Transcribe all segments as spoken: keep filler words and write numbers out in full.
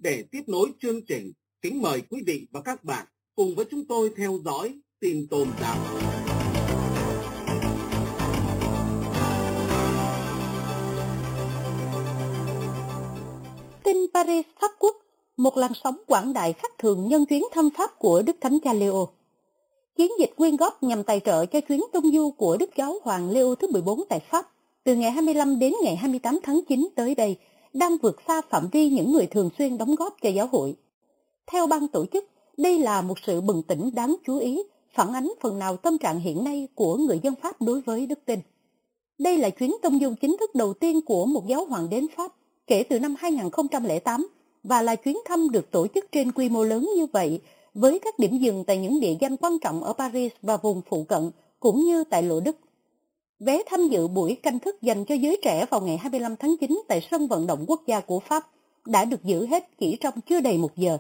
Để tiếp nối chương trình, kính mời quý vị và các bạn cùng với chúng tôi theo dõi tin tôn giáo. Tin Paris, Pháp Quốc, một làn sóng quảng đại khác thường nhân chuyến thăm Pháp của Đức Thánh Cha Leo. Chiến dịch quyên góp nhằm tài trợ cho chuyến tông du của Đức Giáo Hoàng Leo thứ mười bốn tại Pháp từ ngày hai mươi lăm đến ngày hai mươi tám tháng chín tới đây đang vượt xa phạm vi những người thường xuyên đóng góp cho giáo hội. Theo ban tổ chức, đây là một sự bừng tỉnh đáng chú ý, phản ánh phần nào tâm trạng hiện nay của người dân Pháp đối với đức tin. Đây là chuyến tông du chính thức đầu tiên của một giáo hoàng đến Pháp kể từ năm hai không không tám và là chuyến thăm được tổ chức trên quy mô lớn như vậy, với các điểm dừng tại những địa danh quan trọng ở Paris và vùng phụ cận, cũng như tại Lộ Đức. Vé tham dự buổi canh thức dành cho giới trẻ vào ngày hai mươi lăm tháng chín tại sân vận động quốc gia của Pháp đã được giữ hết chỉ trong chưa đầy một giờ.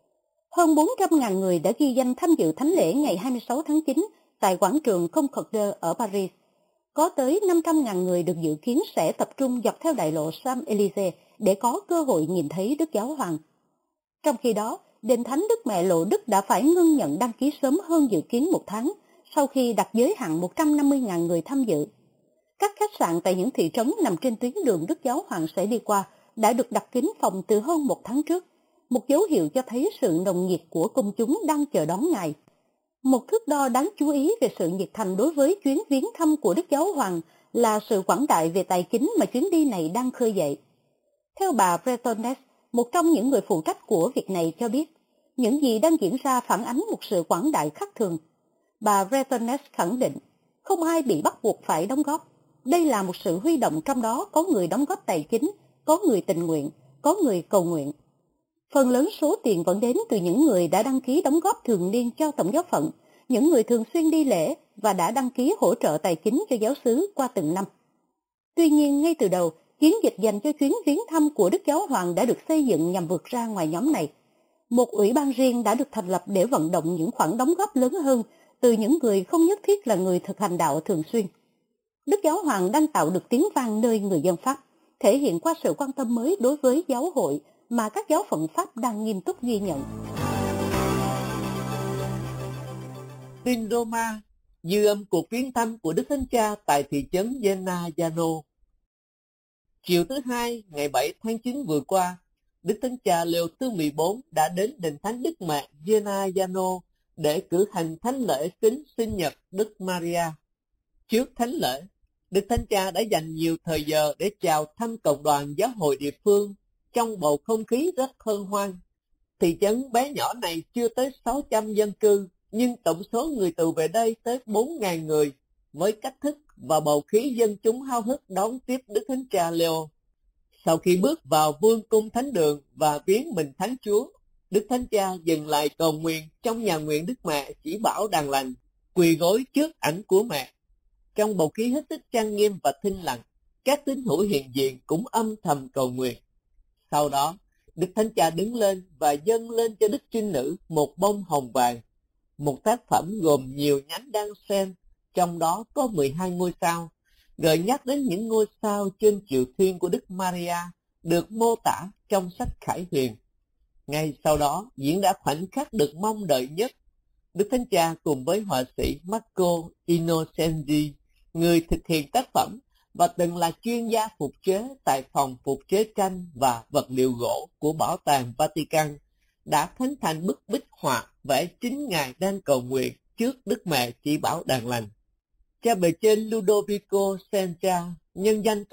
Hơn bốn trăm nghìn người đã ghi danh tham dự thánh lễ ngày hai mươi sáu tháng chín tại quảng trường Concorde ở Paris. Có tới năm trăm nghìn người được dự kiến sẽ tập trung dọc theo đại lộ Champs-Élysées để có cơ hội nhìn thấy Đức Giáo Hoàng. Trong khi đó, Đền Thánh Đức Mẹ Lộ Đức đã phải ngưng nhận đăng ký sớm hơn dự kiến một tháng, sau khi đặt giới hạn một trăm năm mươi nghìn người tham dự. Các khách sạn tại những thị trấn nằm trên tuyến đường Đức Giáo Hoàng sẽ đi qua đã được đặt kín phòng từ hơn một tháng trước, một dấu hiệu cho thấy sự nồng nhiệt của công chúng đang chờ đón Ngài. Một thước đo đáng chú ý về sự nhiệt thành đối với chuyến viếng thăm của Đức Giáo Hoàng là sự quảng đại về tài chính mà chuyến đi này đang khơi dậy. Theo bà Bretonnes, một trong những người phụ trách của việc này cho biết, những gì đang diễn ra phản ánh một sự quảng đại khác thường. Bà Bretonnes khẳng định, không ai bị bắt buộc phải đóng góp. Đây là một sự huy động, trong đó có người đóng góp tài chính, có người tình nguyện, có người cầu nguyện. Phần lớn số tiền vẫn đến từ những người đã đăng ký đóng góp thường niên cho Tổng giáo phận, những người thường xuyên đi lễ và đã đăng ký hỗ trợ tài chính cho giáo xứ qua từng năm. Tuy nhiên, ngay từ đầu, chiến dịch dành cho chuyến viếng thăm của Đức Giáo Hoàng đã được xây dựng nhằm vượt ra ngoài nhóm này. Một ủy ban riêng đã được thành lập để vận động những khoản đóng góp lớn hơn từ những người không nhất thiết là người thực hành đạo thường xuyên. Đức Giáo Hoàng đang tạo được tiếng vang nơi người dân Pháp, thể hiện qua sự quan tâm mới đối với giáo hội mà các giáo phận Pháp đang nghiêm túc ghi nhận. Tin Roma, dư âm cuộc viếng thăm của Đức Thánh Cha tại thị trấn Gennaiano. Chiều thứ Hai, ngày bảy tháng chín vừa qua, Đức Thánh Cha Leo thứ mười bốn đã đến đền Thánh Đức Mẹ Gennaiano để cử hành thánh lễ kính sinh nhật Đức Maria. Trước thánh lễ, Đức Thánh Cha đã dành nhiều thời giờ để chào thăm cộng đoàn giáo hội địa phương trong bầu không khí rất hân hoan. Thị trấn bé nhỏ này chưa tới sáu trăm dân cư, nhưng tổng số người tù về đây tới bốn nghìn người, với cách thức và bầu khí dân chúng háo hức đón tiếp Đức Thánh Cha Leo. Sau khi bước vào vương cung thánh đường và viếng mình Thánh Chúa, Đức Thánh Cha dừng lại cầu nguyện trong nhà nguyện Đức Mẹ Chỉ Bảo Đàn Lành, quỳ gối trước ảnh của mẹ. Trong bầu khí hết sức trang nghiêm và thinh lặng, các tín hữu hiện diện cũng âm thầm cầu nguyện. Sau đó, Đức Thánh Cha đứng lên và dâng lên cho Đức Trinh Nữ một bông hồng vàng, một tác phẩm gồm nhiều nhánh đan sen, trong đó có mười hai ngôi sao, gợi nhắc đến những ngôi sao trên chiều thiên của Đức Maria được mô tả trong sách Khải Huyền. Ngay sau đó diễn ra khoảnh khắc được mong đợi nhất. Đức Thánh Cha cùng với họa sĩ Marco Innocenti, người thực hiện tác phẩm và từng là chuyên gia phục chế tại phòng phục chế tranh và vật liệu gỗ của Bảo tàng Vatican, đã khánh thành bức bích họa vẽ chính Ngài đang cầu nguyện trước Đức Mẹ Chỉ Bảo Đàn Lành. Cha bề trên Ludovico Sencha, nhân danh